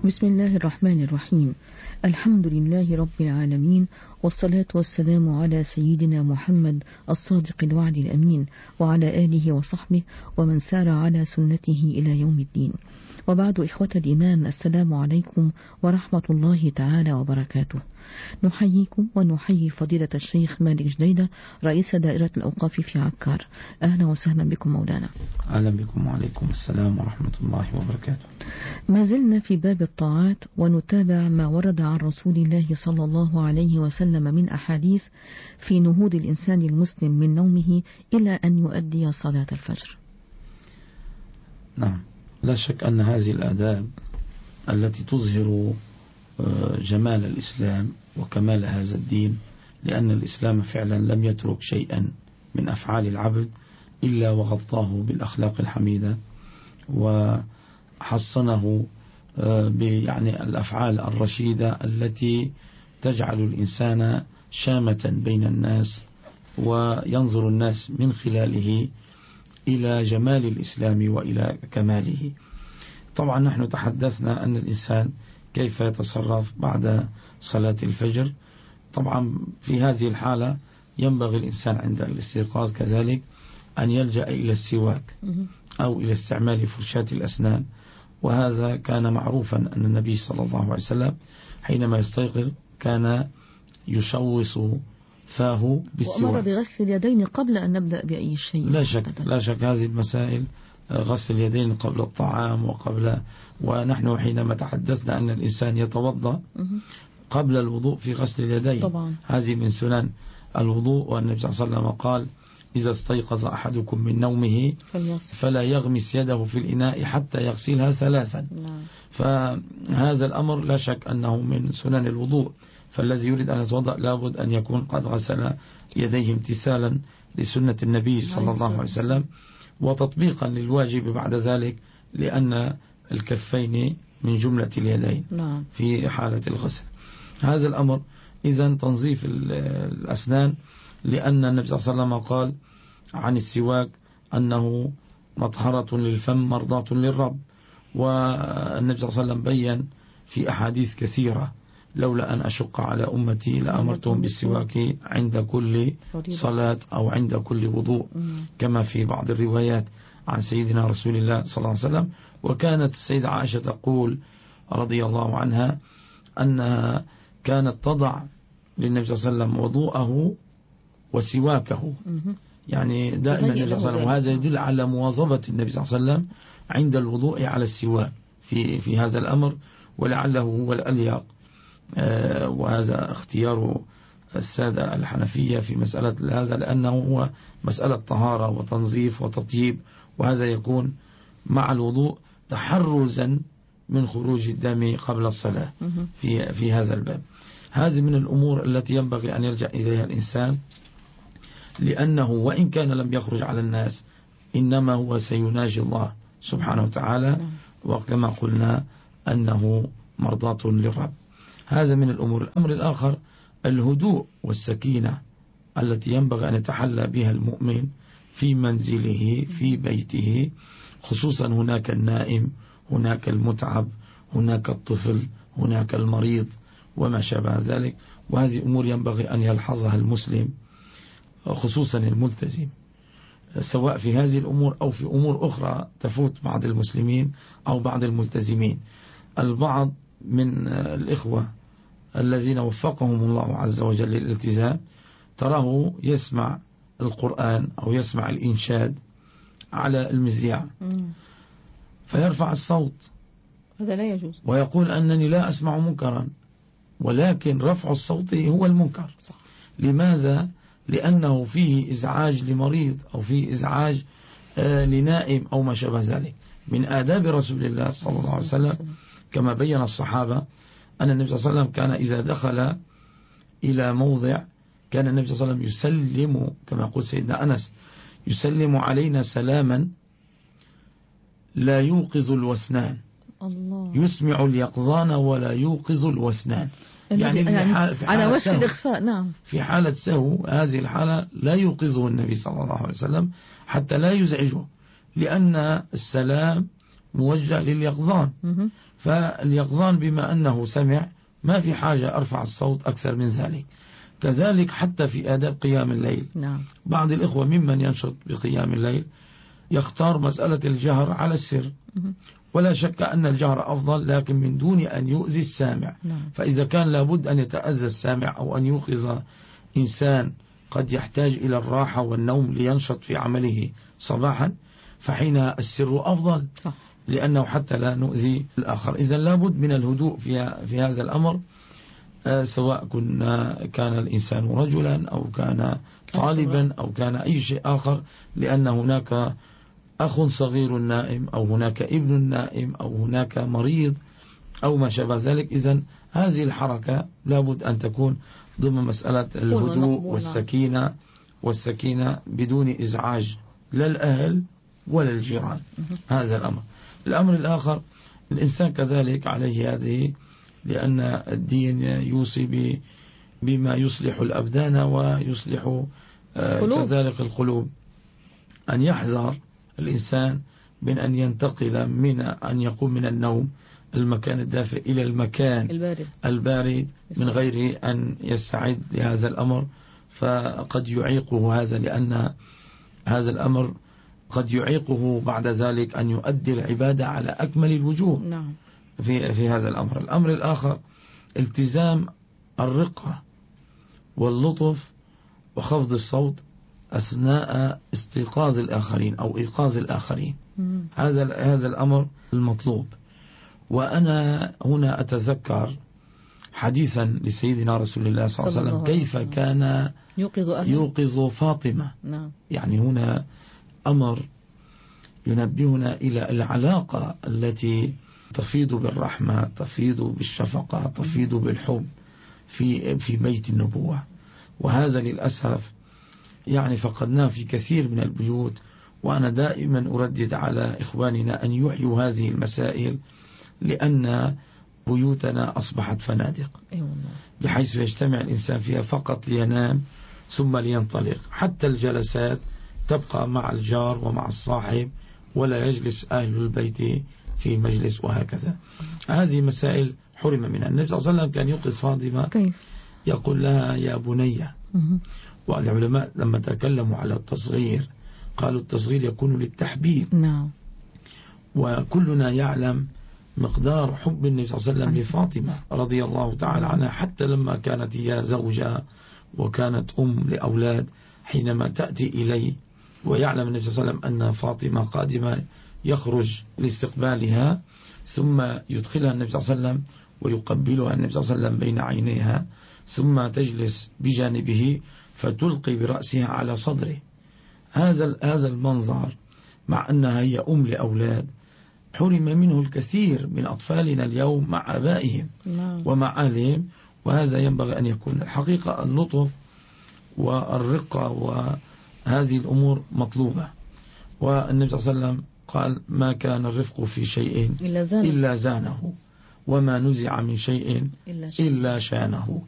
بسم الله الرحمن الرحيم. الحمد لله رب العالمين، والصلاة والسلام على سيدنا محمد الصادق الوعد الأمين، وعلى آله وصحبه ومن سار على سنته إلى يوم الدين. وبعد، إخوة الإيمان، السلام عليكم ورحمة الله تعالى وبركاته. نحييكم ونحيي فضيلة الشيخ مالك جديدة، رئيس دائرة الأوقاف في عكار. أهلا وسهلا بكم مولانا. أهلا بكم وعليكم السلام ورحمة الله وبركاته. ما زلنا في باب الطاعات، ونتابع ما ورد عن رسول الله صلى الله عليه وسلم من أحاديث في نهوض الإنسان المسلم من نومه إلى أن يؤدي صلاة الفجر. نعم، لا شك أن هذه الآداب التي تظهر جمال الإسلام وكمال هذا الدين، لأن الإسلام فعلا لم يترك شيئا من أفعال العبد إلا وغطاه بالأخلاق الحميدة وحصنه يعني الأفعال الرشيدة التي تجعل الإنسان شامة بين الناس، وينظر الناس من خلاله إلى جمال الإسلام وإلى كماله. طبعا نحن تحدثنا أن الإنسان كيف يتصرف بعد صلاة الفجر. طبعا في هذه الحالة ينبغي الإنسان عند الاستيقاظ كذلك أن يلجأ إلى السواك أو إلى استعمال فرشاة الأسنان، وهذا كان معروفا أن النبي صلى الله عليه وسلم حينما يستيقظ كان يشوص فاه بالسواك، وأمر بغسل اليدين قبل أن نبدأ بأي شيء. لا شك هذه المسائل، غسل اليدين قبل الطعام ونحن حينما تحدثنا أن الإنسان يتوضأ قبل الوضوء في غسل اليدين طبعا. هذه من سنن الوضوء، والنبي صلى الله عليه وسلم قال: إذا استيقظ أحدكم من نومه فلا يغمس يده في الإناء حتى يغسلها 3. فهذا الأمر لا شك أنه من سنن الوضوء، فالذي يريد أن يتوضأ لابد أن يكون قد غسل يديه امتثالا لسنة النبي صلى الله عليه وسلم، وتطبيقا للواجب بعد ذلك، لأن الكفين من جملة اليدين في حالة الغسل. هذا الأمر إذن تنظيف الأسنان، لأن النبي صلى الله عليه وسلم قال عن السواك أنه مطهرة للفم مرضاة للرب، والنبي صلى الله عليه وسلم بيّن في أحاديث كثيرة: لولا أن أشق على أمتي لأمرتهم بالسواك عند كل صلاة أو عند كل وضوء، كما في بعض الروايات عن سيدنا رسول الله صلى الله عليه وسلم. وكانت السيدة عائشة تقول رضي الله عنها أنها كانت تضع للنبي صلى الله عليه وسلم وضوءه وسواكه، يعني دائما النبي صلى الله عليه وسلم، وهذا يدل على مواظبة النبي صلى الله عليه وسلم عند الوضوء على السواك في هذا الأمر، ولعله هو الأليق. وهذا اختيار السادة الحنفية في مسألة هذا، لأنه هو مسألة طهارة وتنظيف وتطييب، وهذا يكون مع الوضوء تحرزا من خروج الدم قبل الصلاة في هذا الباب. هذه من الأمور التي ينبغي أن يرجع إليها الإنسان، لأنه وإن كان لم يخرج على الناس إنما هو سيناجي الله سبحانه وتعالى، وكما قلنا أنه مرضاة للرب. هذا من الأمور. الأمر الآخر الهدوء والسكينة التي ينبغي أن يتحلى بها المؤمن في منزله في بيته، خصوصا هناك النائم، هناك المتعب، هناك الطفل، هناك المريض وما شابه ذلك. وهذه أمور ينبغي أن يلحظها المسلم، خصوصا الملتزم، سواء في هذه الأمور أو في أمور أخرى تفوت بعض المسلمين أو بعض الملتزمين. البعض من الإخوة الذين وفقهم الله عز وجل للالتزام تراه يسمع القرآن أو يسمع الإنشاد على المذياع فيرفع الصوت، هذا لا يجوز، ويقول أنني لا أسمع منكرا، ولكن رفع الصوت هو المنكر. صح. لماذا؟ لأنه فيه إزعاج لمريض أو فيه إزعاج لنائم أو ما شابه ذلك. من آداب رسول الله صلى الله عليه وسلم كما بين الصحابة أن النبي صلى الله عليه وسلم كان إذا دخل إلى موضع كان النبي صلى الله عليه وسلم يسلم، كما يقول سيدنا أنس: يسلم علينا سلاما لا يوقظ الوسنان، الله. يسمع اليقظان ولا يوقظ الوسنان، يعني في على وشك الإخفاء. نعم، في حالة سهو، هذه الحالة لا يوقظه النبي صلى الله عليه وسلم حتى لا يزعجه، لأن السلام موجه لليقظان. فاليقظان بما أنه سمع ما في حاجة أرفع الصوت أكثر من ذلك. كذلك حتى في آداب قيام الليل. بعض الإخوة ممن ينشط بقيام الليل يختار مسألة الجهر على السر، ولا شك أن الجهر أفضل، لكن من دون أن يؤذي السامع. فإذا كان لابد أن يتأذى السامع أو أن يوقظ إنسان قد يحتاج إلى الراحة والنوم لينشط في عمله صباحا، فحين السر أفضل، لأنه حتى لا نؤذي الآخر. إذا لابد من الهدوء في هذا الأمر، سواء كان الإنسان رجلا أو كان طالبا أو كان أي شيء آخر، لأن هناك أخ صغير نائم أو هناك ابن نائم أو هناك مريض أو ما شابه ذلك. إذن هذه الحركة لابد أن تكون ضمن مسألة الهدوء والسكينة بدون إزعاج لا الأهل ولا الجيران. هذا الأمر الآخر، الإنسان كذلك عليه هذه، لأن الدين يوصي بما يصلح الأبدان ويصلح كذلك القلوب، أن يحذر الإنسان من أن ينتقل من أن يقوم من النوم المكان الدافئ إلى المكان البارد من غير أن يستعد لهذا الأمر، فقد يعيقه هذا، لأن هذا الأمر قد يعيقه بعد ذلك أن يؤدي العبادة على أكمل الوجوه. في هذا الأمر. الأمر الآخر التزام الرقة واللطف وخفض الصوت أثناء استيقاظ الآخرين أو إيقاظ الآخرين. هذا الأمر المطلوب. وأنا هنا أتذكر حديثا لسيدنا رسول الله صلى الله عليه وسلم كيف كان يوقظ فاطمة. يعني هنا أمر ينبهنا إلى العلاقة التي تفيض بالرحمة، تفيض بالشفقة، تفيض بالحب في بيت النبوة. وهذا للأسف يعني فقدناه في كثير من البيوت. وأنا دائما أردد على إخواننا أن يحيوا هذه المسائل، لأن بيوتنا أصبحت فنادق، بحيث يجتمع الإنسان فيها فقط لينام ثم لينطلق. حتى الجلسات تبقى مع الجار ومع الصاحب، ولا يجلس أهل البيت في مجلس، وهكذا. هذه مسائل حرم منها. النبي صلى الله عليه وسلم كان يوقظ فاطمة يقول لها يا بني. والعلماء لما تكلموا على التصغير قالوا التصغير يكون للتحبيب. وكلنا يعلم مقدار حب النبي صلى الله عليه وسلم لفاطمة رضي الله تعالى عنها، حتى لما كانت هي زوجة وكانت لأولاد، حينما تأتي إليه ويعلم النبي صلى الله عليه وسلم أن فاطمة قادمة يخرج لاستقبالها، ثم يدخلها النبي صلى الله عليه وسلم ويقبلها النبي صلى الله عليه وسلم بين عينيها، ثم تجلس بجانبه فتلقي برأسها على صدره. هذا المنظر، مع أنها هي لأولاد، حرم منه الكثير من أطفالنا اليوم مع آبائهم ومع أهلهم. وهذا ينبغي أن يكون الحقيقة اللطف والرقة، وهذه الأمور مطلوبة. والنبي صلى الله عليه وسلم قال ما كان الرفق في شيء إلا زانه، وما نزع من شيء إلا شانه.